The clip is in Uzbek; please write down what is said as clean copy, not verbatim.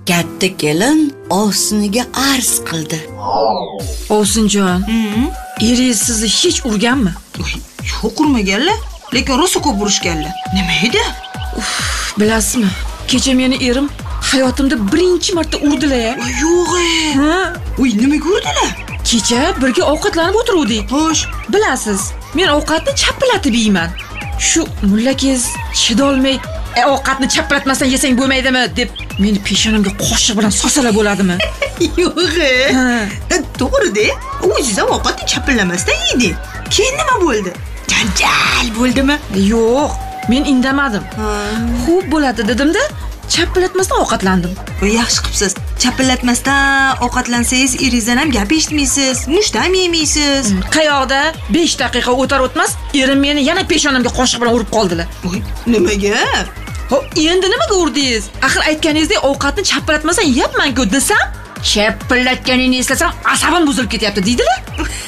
katta kelin Ovsiniga arz qildi. Ovsinjon, eringiz sizni hech urganmi? Yo'q, urmaganlar, lekin rosa ko'p urishganlar. Nima edi? Bilasizmi? Kecha meni erim hayotimda birinchi marta urdilar. Yo'q-e. Ha? Uy, nimaga urdilar? Kecha birga ovqatlanib o'tiruvdik. Xo'sh, Bilasiz, men ovqatni chappilatib yeyman. Shu mullakingiz chidolmay, ovqatni chappilatmasdan yesang bo'lmaydimi deb meni peshonamga qoshiq bilan sosalab bo'ladimi? yo'q-e. To'g'ri-da. O'zingiz ovqatni chappillamasdan yeding. Keyin nima bo'ldi? Janjal bo'ldimi? Yo'q, men indamadim. Xo'p bo'ladi dedim-da, chappilatmasdan ovqatlandim. Yaxshi qilibsiz. Chapillatmasdan ovqatlansangiz, eringizdan ham gap eshitmaysiz, mushtam yemaysiz. Qayoqda 5 daqiqa o'tar o'tmas, erim meni yana peshonamga qoshiq bilan urib qoldilar. Voy, nimaga? Ho, endi nimaga urdingiz? Axir aytganingizdek ovqatni chappilatmasdan yeyapman-ku desam, chappilatganingni eslasam asabim buzilib ketyapti deydilar.